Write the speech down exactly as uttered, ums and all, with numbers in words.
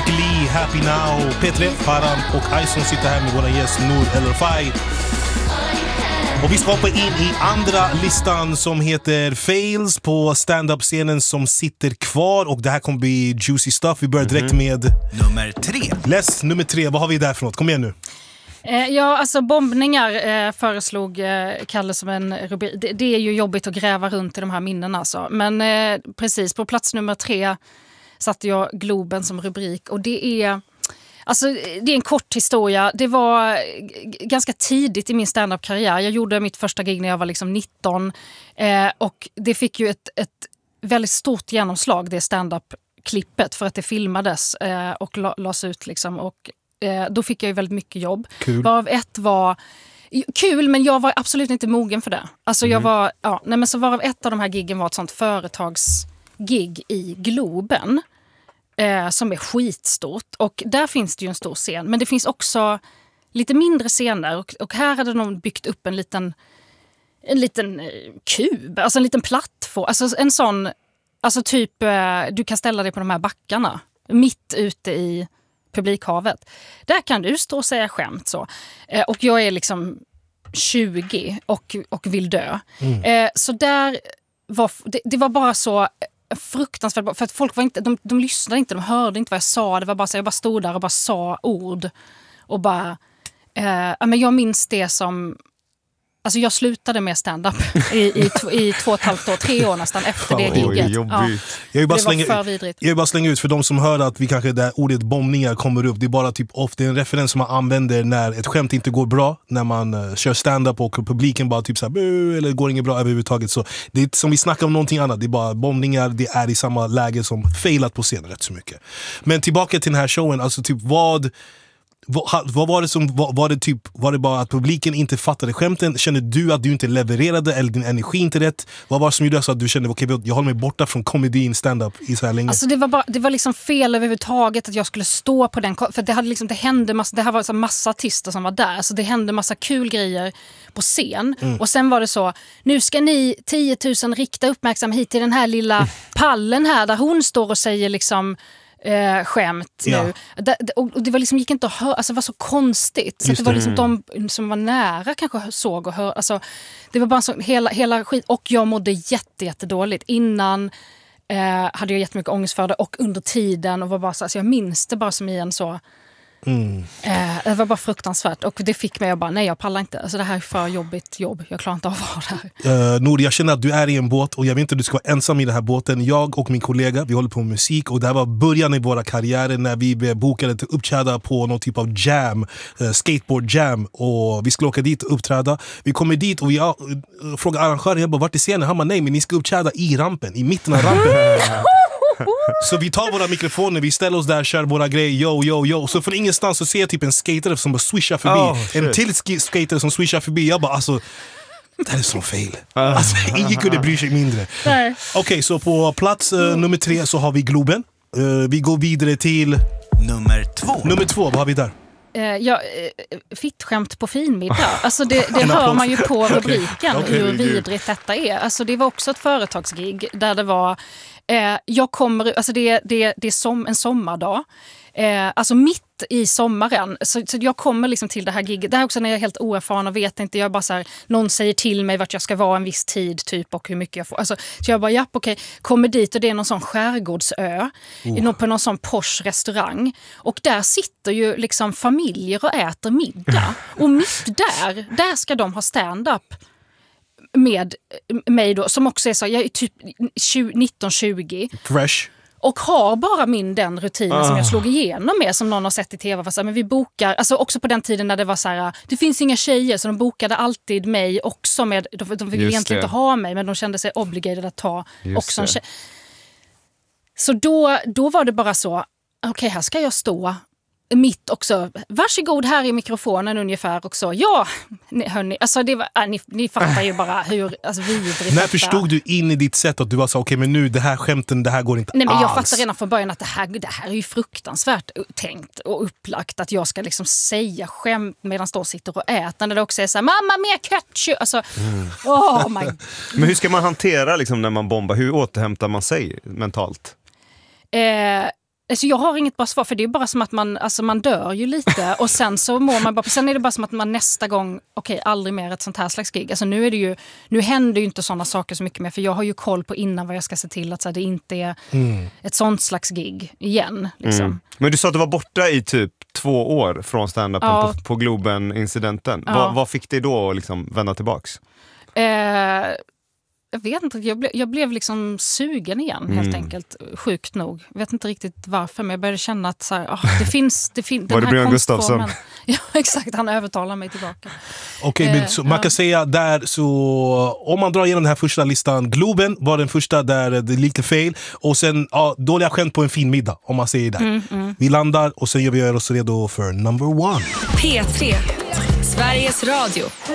Lykke Li, Happy Now, P tre, Farhan och Ison sitter här med vår gäst Nour El Refai. Och vi ska hoppa in i andra listan som heter Fails på stand-up-scenen som sitter kvar. Och det här kommer bli juicy stuff. Vi börjar direkt med nummer tre. Les, nummer tre, vad har vi där för något? Kom igen nu. Eh, ja, alltså bombningar eh, föreslog eh, Kalle som en rubrik. Det, det är ju jobbigt att gräva runt i de här minnena alltså. Men eh, precis, på plats nummer tre satte jag Globen som rubrik. Och det är... Alltså, det är en kort historia. Det var ganska tidigt i min stand-up-karriär. Jag gjorde mitt första gig när jag var liksom nitton. Eh, och det fick ju ett, ett väldigt stort genomslag, det stand-up-klippet. För att det filmades eh, och la, lades ut. Liksom. Och eh, då fick jag ju väldigt mycket jobb. Kul. Varav ett var... Kul, men jag var absolut inte mogen för det. Alltså jag Mm. var... Ja, nej, men så varav ett av de här giggen var ett sånt företagsgig i Globen. Eh, som är skitstort. Och där finns det ju en stor scen. Men det finns också lite mindre scener. Och, och här hade de byggt upp en liten en liten eh, kub. Alltså en liten plattform. Alltså en sån, alltså typ eh, du kan ställa dig på de här backarna. Mitt ute i publikhavet. Där kan du stå och säga skämt så. Eh, och jag är liksom tjugo och, och vill dö. Mm. Eh, så där var, det, det var bara så... fruktansvärt, för att folk var inte, de, de lyssnade inte, de hörde inte vad jag sa, det var bara så, jag bara stod där och bara sa ord och bara eh, men jag minns det som, alltså jag slutade med stand-up i, i, i två och ett halvt år, tre år nästan efter det giget. Ja. Jag vill bara det slänga, var för vidrigt. Jag vill bara slänga ut för de som hör att vi kanske där ordet bombningar kommer upp, det är bara typ ofta en referens som man använder när ett skämt inte går bra, när man uh, kör stand-up och publiken bara typ såhär, eller går inget bra överhuvudtaget. Så det är som vi snackar om någonting annat, det är bara bombningar, det är i samma läge som failat på scenen rätt så mycket. Men tillbaka till den här showen, alltså typ vad Vad, vad var det som var, var det typ var det bara att publiken inte fattade skämten? Kände du att du inte levererade eller din energi inte rätt? Vad var det som gjorde så att du kände okej, okay, jag håller mig borta från komedin stand-up i så här länge? Alltså det var bara, det var liksom fel överhuvudtaget att jag skulle stå på den, för det hade liksom, det hände massa, det här var så massa artister som var där, så det hände massa kul grejer på scen. Mm. Och sen var det så, nu ska ni tio tusen rikta uppmärksamhet hit till den här lilla pallen här där hon står och säger liksom Eh, skämt ja. nu. Det, och det var liksom, gick inte att höra, alltså det var så konstigt. Så Just det var det. liksom de som var nära kanske såg och hörde. Alltså, det var bara så, hela, hela skit. Och jag mådde jätte, jätte dåligt. Innan eh, hade jag jättemycket ångest för det. Och under tiden, och var bara så, alltså jag minns det bara som i en så... Mm. Eh, det var bara fruktansvärt. Och det fick mig att bara, nej jag pallar inte. Alltså det här är för jobbigt jobb. Jag klarar inte av att vara där. uh, Nour, jag känner att du är i en båt och jag vet inte att du ska vara ensam i den här båten. Jag och min kollega, vi håller på med musik och det här var början i våra karriärer när vi blev bokade till uppträda på någon typ av jam, uh, skateboard jam, och vi skulle åka dit och uppträda. Vi kommer dit och vi uh, frågar arrangören, jag bara, vart är scenen? Han bara, nej men ni ska uppträda i rampen, i mitten av rampen. Så vi tar våra mikrofoner, vi ställer oss där, kör våra grejer, yo, yo, yo. Så från ingenstans så ser jag typ en skater som bara swishar förbi. Oh, en till sk- skater som swishar förbi. Jag bara, alltså, det här är så fel. Alltså, ingen kunde bry sig mindre. Okej, okay, så på plats uh, nummer tre så har vi Globen. Uh, vi går vidare till... Nummer två. Nummer två, vad har vi där? Uh, ja, uh, fittskämt på finmiddag. Alltså det, det hör man ju på rubriken, okay. Hur vidrigt detta är. Alltså det var också ett företagsgig där det var... Eh, jag kommer, alltså det, det, det är som en sommardag. Eh, alltså mitt i sommaren. Så, så jag kommer liksom till det här giget. Det här också när jag är helt oerfaren och vet inte. Jag bara så här, någon säger till mig vart jag ska vara en viss tid typ och hur mycket jag får. Alltså, så jag bara, japp okej. Kommer dit och det är någon sån skärgårdsö. Oh. På någon sån Porsche restaurang. Och där sitter ju liksom familjer och äter middag. Och mitt där, där ska de ha stand-up. Med mig då, som också är så, jag är typ nitton tjugo. Fresh. Och har bara min den rutinen ah. som jag slog igenom med, som någon har sett i tv. Var så här, men vi bokar, alltså också på den tiden när det var så här, det finns inga tjejer, så de bokade alltid mig också med, de, de ville egentligen inte ha mig, men de kände sig obligated att ta Just också en tjej. Så då, då var det bara så, okej okay, här ska jag stå mitt också, varsågod här i mikrofonen ungefär också. Ja, hörni, alltså det var, äh, ni, ni fattar ju bara hur alltså, vidrigt. När förstod du in i ditt sätt att du var så, okej okay, men nu det här skämten, det här går inte Nej, men alls. Jag fattar redan från början att det här, det här är ju fruktansvärt tänkt och upplagt att jag ska liksom säga skämt medan de sitter och äter. När det också är så här, mamma mer ketchup. Alltså, mm. oh my. Men hur ska man hantera liksom, när man bombar? Hur återhämtar man sig mentalt? Eh, Alltså jag har inget bra svar, för det är bara som att man, alltså man dör ju lite och sen så mår man bara, sen är det bara som att man nästa gång, okej, okay, aldrig mer ett sånt här slags gig. Alltså nu är det ju, nu händer ju inte sådana saker så mycket mer, för jag har ju koll på innan vad jag ska se till att så här, det inte är mm. ett sånt slags gig igen. Liksom. Mm. Men du sa att du var borta i typ två år från stand-upen ja. på, på Globen-incidenten. Ja. Vad, vad fick dig då att liksom vända tillbaks? Eh... Jag vet inte, jag, ble, jag blev liksom sugen igen helt mm. enkelt, sjukt nog. Jag vet inte riktigt varför, men jag började känna att så här, oh, det finns... Det fin- Var det Björn Gustafsson? Ja, exakt, han övertalar mig tillbaka. Okej, okay, eh, man kan ja. säga där så, om man drar igenom den här första listan, Globen var den första där det är lite fel. Och sen ja, dåliga skämt på en fin middag, om man säger där. Mm, mm. Vi landar och sen gör vi oss redo för number one. P tre, Sveriges Radio.